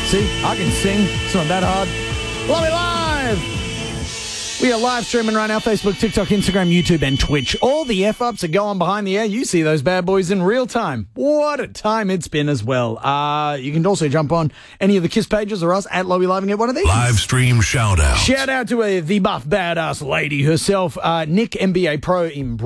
See, I can sing. It's not that hard. Lowy Live! We are live streaming right now, Facebook, TikTok, Instagram, YouTube, and Twitch. All the F-ups are going behind the air. You see those bad boys in real time. What a time it's been as well. You can also jump on any of the KISS pages or us at Lowy Live and get one of these. Live stream shout out. Shout out to the buff badass lady herself, Nick, NBA Pro in